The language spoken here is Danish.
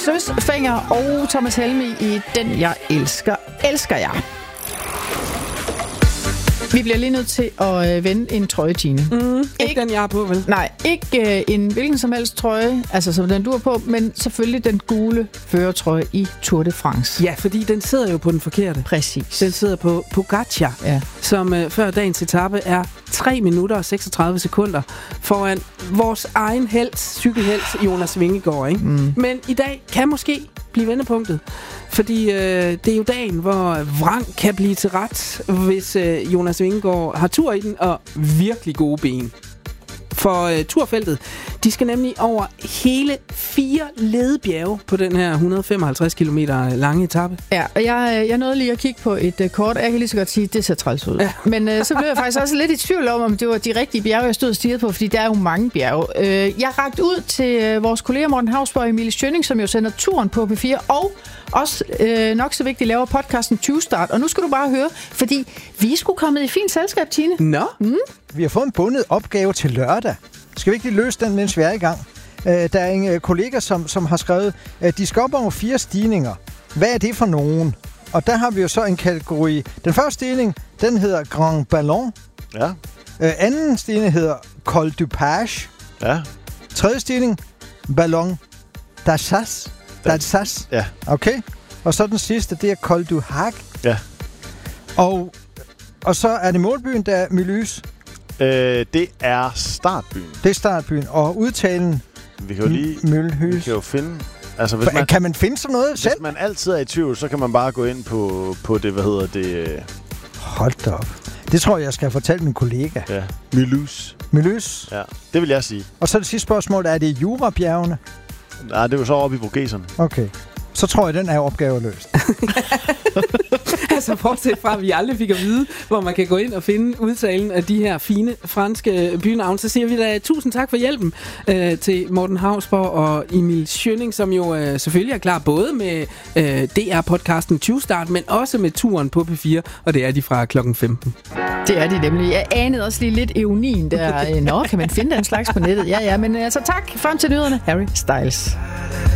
Søs Fenger og Thomas Helmig i Den Jeg Elsker, Elsker Jeg. Vi bliver lige nødt til at vende en trøje, Tine. Ikke den, jeg har på, vel? Nej, ikke en hvilken som helst trøje, altså som den du har på, men selvfølgelig den gule førertrøje i Tour de France. Ja, fordi den sidder jo på den forkerte. Præcis. Den sidder på Pogacar, Ja. som før dagens etape er 3 minutter og 36 sekunder foran vores egen helt, cykelhelt Jonas Vingegaard. Ikke? Men i dag kan måske blive vendepunktet. Fordi det er jo dagen, hvor vrang kan blive til ret, hvis Jonas Vingegaard har tur i den og virkelig gode ben. For turfeltet, de skal nemlig over hele 4 ledebjerge på den her 155 km lange etape. Ja, og jeg nåede lige at kigge på et kort, og jeg kan lige så godt sige, at det ser træls ud. Ja. Men så blev jeg faktisk også lidt i tvivl om det var de rigtige bjerge, jeg stod og stirrede på, fordi der er jo mange bjerge. Jeg rakte ud til vores kolleger Morten Hausborg og Emilie Schønning, som jo sender turen på P4, og også nok så vigtigt laver podcasten 20 Start. Og nu skal du bare høre, fordi vi er sgu kommet i fint selskab, Tine. Nå? Vi har fået en bundet opgave til lørdag. Skal vi ikke lige løse den, mens vi er i gang? Der er en kollega, som har skrevet, at de skal op over 4 stigninger. Hvad er det for nogen? Og der har vi jo så en kategori. Den første stigning, den hedder Grand Ballon. Ja. Anden stigning hedder Col du Page. Ja. Tredje stigning, Ballon d'Alsace. D'Alsace. Ja. Okay. Og så den sidste, det er Col du Hague. Ja. Og så er det målbyen, der er Myllyse. Det er startbyen. Det er startbyen. Og udtalen Vi kan jo lige... Mølhus. Vi kan jo finde... Altså, hvis man, kan man finde sådan noget selv? Hvis man altid er i tvivl, så kan man bare gå ind på det, hvad hedder det... Hold da op. Det tror jeg skal fortælle min kollega. Ja. Myllyse. Myllyse. Ja, det vil jeg sige. Og så det sidste spørgsmål, er det Jurabjergene? Nej, det er jo så oppe i Vogeserne. Okay. Så tror jeg, den er opgave løst. Altså bortset fra, at vi aldrig fik at vide, hvor man kan gå ind og finde udtalen af de her fine franske bynavne, så siger vi da tusind tak for hjælpen til Morten Hausborg og Emil Schønning, som jo selvfølgelig er klar både med DR-podcasten 20 Start, men også med turen på P4, og det er de fra klokken 15. Det er de nemlig. Jeg anede også lige lidt eunin der. Nå, kan man finde den slags på nettet? Ja, men altså tak. Frem til nyhederne. Harry Styles.